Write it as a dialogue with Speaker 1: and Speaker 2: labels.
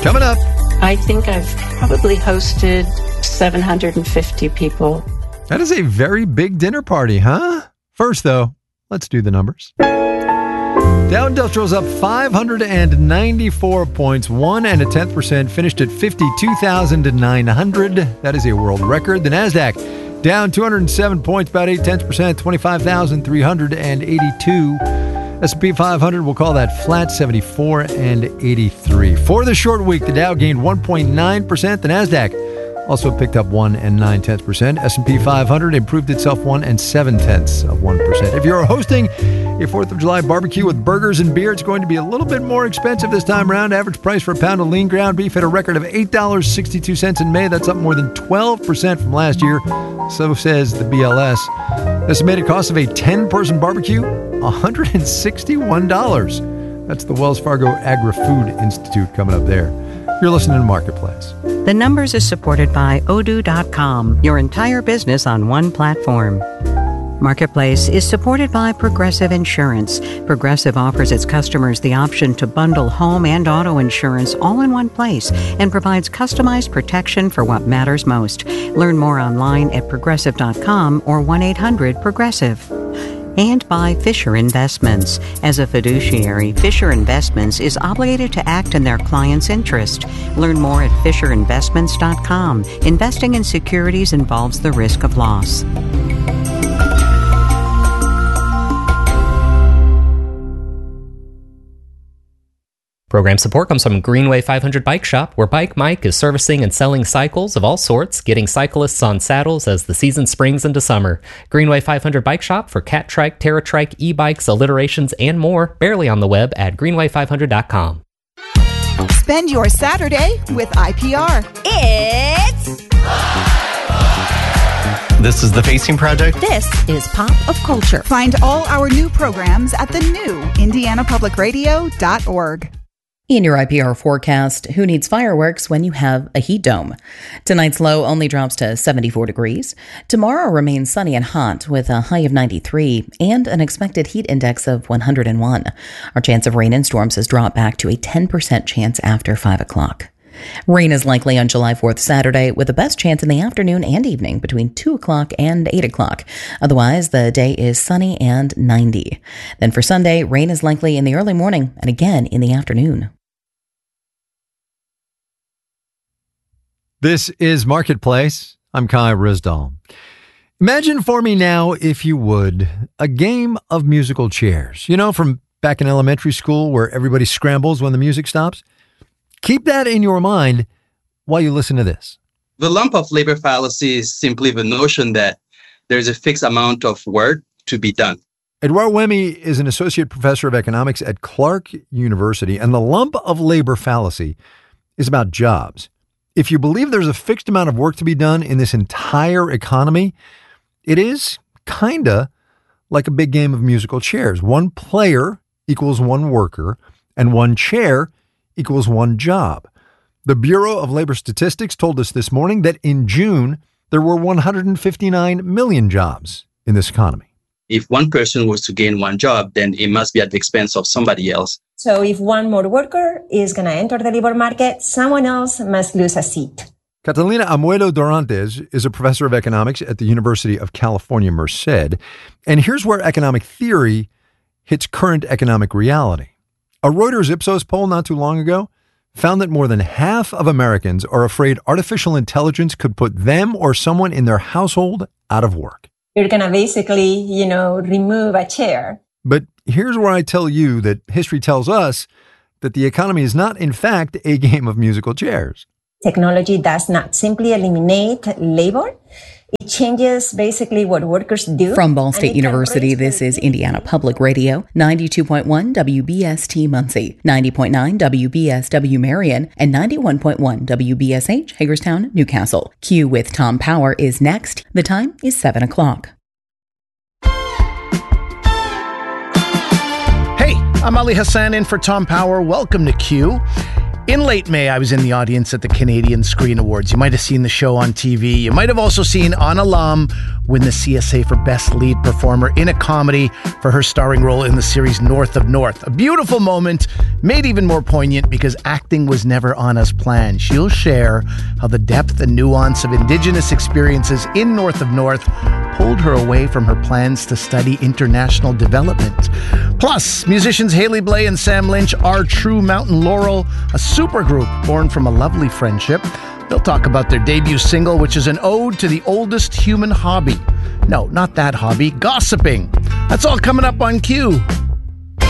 Speaker 1: Coming up.
Speaker 2: I think I've probably hosted 750 people.
Speaker 1: That is a very big dinner party, huh? First, though, let's do the numbers. Dow Industrial's up 594 points, 1.1%, finished at 52,900. That is a world record. The NASDAQ down 207 points, about 0.8%, 25,382. S&P 500, we'll call that flat, 74.83. For the short week, the Dow gained 1.9%. The NASDAQ also picked up 1.9%. S&P 500 improved itself 1.7%. If you're hosting a 4th of July barbecue with burgers and beer, it's going to be a little bit more expensive this time around. Average price for a pound of lean ground beef hit a record of $8.62 in May. That's up more than 12% from last year. So says the BLS. Estimated cost of a 10-person barbecue, $161. That's the Wells Fargo Agri-Food Institute coming up there. You're listening to Marketplace.
Speaker 3: The Numbers is supported by Odoo.com, your entire business on one platform. Marketplace is supported by Progressive Insurance. Progressive offers its customers the option to bundle home and auto insurance all in one place and provides customized protection for what matters most. Learn more online at Progressive.com or 1-800-PROGRESSIVE. And by Fisher Investments. As a fiduciary, Fisher Investments is obligated to act in their client's interest. Learn more at FisherInvestments.com. Investing in securities involves the risk of loss.
Speaker 4: Program support comes from Greenway 500 Bike Shop, where Bike Mike is servicing and selling cycles of all sorts, getting cyclists on saddles as the season springs into summer. Greenway 500 Bike Shop for Cat Trike, TerraTrike, e-bikes, alliterations, and more, barely on the web at greenway500.com.
Speaker 5: Spend your Saturday with IPR. It's...
Speaker 6: This is The Facing Project.
Speaker 7: This is Pop of Culture.
Speaker 5: Find all our new programs at the new IndianaPublicRadio.org.
Speaker 7: In your IPR forecast, who needs fireworks when you have a heat dome? Tonight's low only drops to 74 degrees. Tomorrow remains sunny and hot with a high of 93 and an expected heat index of 101. Our chance of rain and storms has dropped back to a 10% chance after 5 o'clock. Rain is likely on July 4th, Saturday, with the best chance in the afternoon and evening between 2 o'clock and 8 o'clock. Otherwise, the day is sunny and 90. Then for Sunday, rain is likely in the early morning and again in the afternoon.
Speaker 1: This is Marketplace. I'm Kai Rizdal. Imagine for me now, if you would, a game of musical chairs. You know, from back in elementary school where everybody scrambles when the music stops? Keep that in your mind while you listen to this.
Speaker 8: The lump of labor fallacy is simply the notion that there's a fixed amount of work to be done.
Speaker 1: Edouard Wemy is an associate professor of economics at Clark University, and the lump of labor fallacy is about jobs. If you believe there's a fixed amount of work to be done in this entire economy, it is kinda like a big game of musical chairs. One player equals one worker, and one chair equals one job. The Bureau of Labor Statistics told us this morning that in June, there were 159 million jobs in this economy.
Speaker 8: If one person was to gain one job, then it must be at the expense of somebody else.
Speaker 9: So if one more worker is going to enter the labor market, someone else must lose a seat.
Speaker 1: Catalina Amuedo Dorantes is a professor of economics at the University of California, Merced. And here's where economic theory hits current economic reality. A Reuters Ipsos poll not too long ago found that more than half of Americans are afraid artificial intelligence could put them or someone in their household out of work.
Speaker 9: You're going to basically, remove a chair.
Speaker 1: But here's where I tell you that history tells us that the economy is not, in fact, a game of musical chairs.
Speaker 9: Technology does not simply eliminate labor. It changes basically what workers do.
Speaker 7: From Ball State University, this is Indiana Public Radio, 92.1 WBST Muncie, 90.9 WBSW Marion, and 91.1 WBSH Hagerstown, Newcastle. Q with Tom Power is next. The time is 7 o'clock.
Speaker 10: Hey, I'm Ali Hassan in for Tom Power. Welcome to Q. In late May, I was in the audience at the Canadian Screen Awards. You might have seen the show on TV. You might have also seen Anna Lam win the CSA for Best Lead Performer in a Comedy for her starring role in the series North of North. A beautiful moment, made even more poignant because acting was never Anna's plan. She'll share how the depth and nuance of Indigenous experiences in North of North pulled her away from her plans to study international development. Plus, musicians Haley Blay and Sam Lynch are True Mountain Laurel, a supergroup born from a lovely friendship. They'll talk about their debut single, which is an ode to the oldest human hobby. No, not that hobby, gossiping. That's all coming up on Q.